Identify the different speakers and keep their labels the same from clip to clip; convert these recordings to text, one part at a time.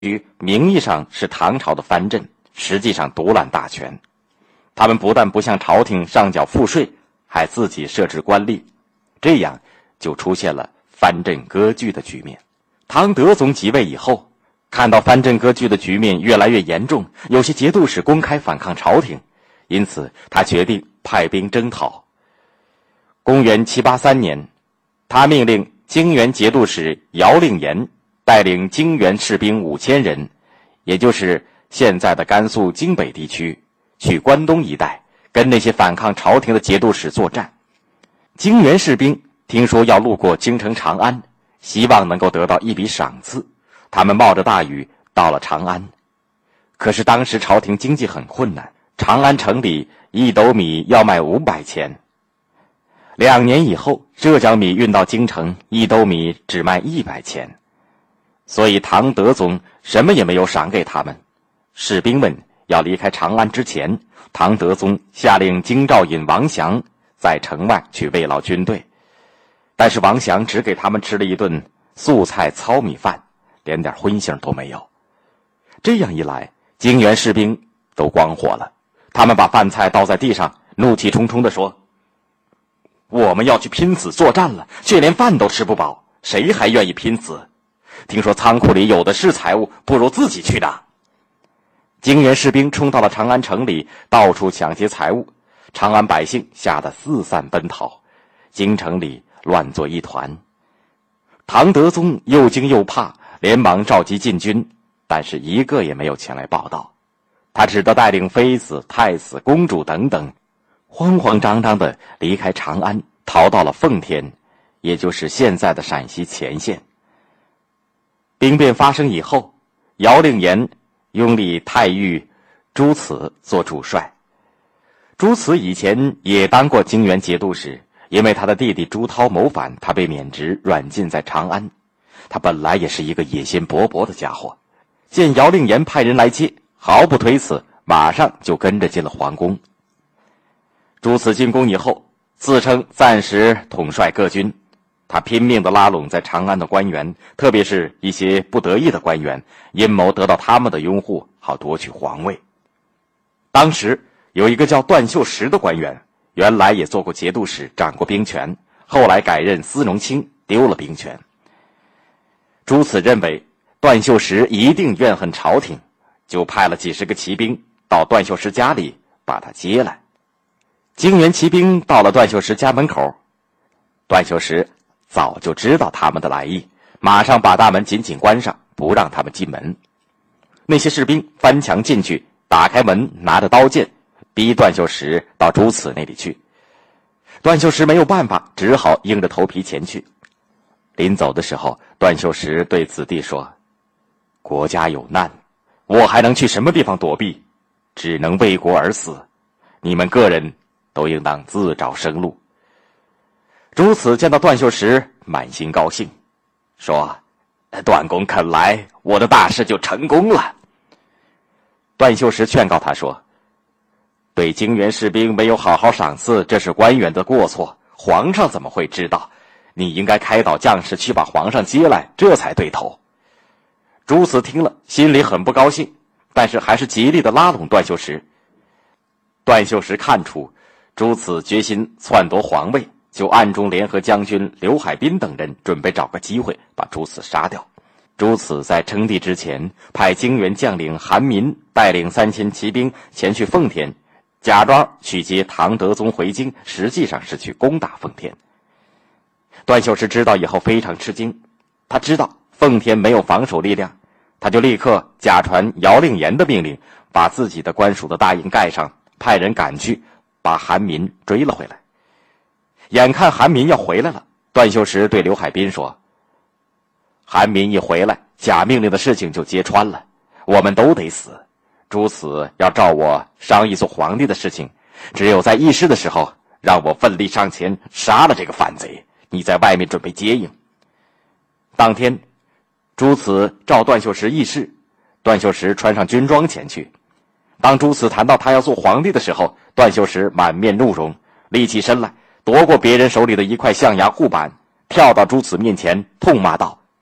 Speaker 1: 名义上是唐朝的藩镇，实际上独揽大权。他们不但不向朝廷上缴赋税，还自己设置官吏，这样就出现了藩镇割据的局面。唐德宗即位以后，看到藩镇割据的局面越来越严重，有些节度使公开反抗朝廷，因此他决定派兵征讨。公元783年，他命令泾原节度使姚令言带领泾原士兵5000人，也就是现在的甘肃京北地区，去关东一带跟那些反抗朝廷的节度使作战。泾原士兵听说要路过京城长安，希望能够得到一笔赏赐，他们冒着大雨到了长安。可是当时朝廷经济很困难，长安城里1斗米要卖500钱。2年以后，浙江米运到京城，1斗米只卖100钱。所以唐德宗什么也没有赏给他们。士兵们要离开长安之前，唐德宗下令京兆尹王祥在城外去慰劳军队，但是王祥只给他们吃了一顿素菜糙米饭，连点荤腥都没有。这样一来，泾原士兵都光火了，他们把饭菜倒在地上，怒气冲冲地说：我们要去拼死作战了，却连饭都吃不饱，谁还愿意拼死？听说仓库里有的是财物，不如自己去拿。泾原士兵冲到了长安城里，到处抢劫财物，长安百姓吓得四散奔逃，京城里乱作一团。唐德宗又惊又怕，连忙召集禁军，但是一个也没有前来报道。他只得带领妃子、太子、公主等等，慌慌张张地离开长安，逃到了奉天，也就是现在的陕西乾县。兵变发生以后，姚令言拥立太尉朱慈做主帅。朱慈以前也当过泾原节度使，因为他的弟弟朱涛谋反，他被免职，软禁在长安。他本来也是一个野心勃勃的家伙，见姚令言派人来接，毫不推辞，马上就跟着进了皇宫。朱慈进宫以后，自称暂时统帅各军，他拼命地拉拢在长安的官员，特别是一些不得意的官员，阴谋得到他们的拥护，好夺取皇位。当时有一个叫段秀实的官员，原来也做过节度使，掌过兵权，后来改任司农卿，丢了兵权。朱慈认为段秀实一定怨恨朝廷，就派了几十个骑兵到段秀实家里把他接来。泾原骑兵到了段秀实家门口，段秀实早就知道他们的来意，马上把大门紧紧关上，不让他们进门。那些士兵翻墙进去，打开门，拿着刀剑，逼段秀实到朱慈那里去。段秀实没有办法，只好硬着头皮前去。临走的时候，段秀实对子弟说：国家有难，我还能去什么地方躲避？只能为国而死，你们个人都应当自找生路。朱慈见到段秀实，满心高兴，说：段公肯来，我的大事就成功了。段秀实劝告他说：对泾原士兵没有好好赏赐，这是官员的过错，皇上怎么会知道？你应该开导将士去把皇上接来，这才对头。朱慈听了，心里很不高兴，但是还是极力地拉拢段秀实。段秀实看出朱慈决心篡夺皇位，就暗中联合将军刘海滨等人，准备找个机会把朱慈杀掉。朱慈在称帝之前，派泾原将领韩民带领3000骑兵前去奉天，假装去接唐德宗回京，实际上是去攻打奉天。段秀实知道以后非常吃惊，他知道奉天没有防守力量，他就立刻假传姚令言的命令，把自己的官署的大印盖上，派人赶去把韩民追了回来。眼看韩民要回来了，段秀实对刘海滨说：韩民一回来，假命令的事情就揭穿了，我们都得死。朱慈要照我商议做皇帝的事情，只有在议事的时候让我奋力上前杀了这个反贼，你在外面准备接应。当天朱慈召段秀实议事，段秀实穿上军装前去。当朱慈谈到他要做皇帝的时候，段秀实满面怒容，立起身来，夺过别人手里的一块象牙护板，跳到朱慈面前痛骂道：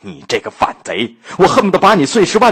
Speaker 1: 你这个反贼，我恨不得把你碎尸万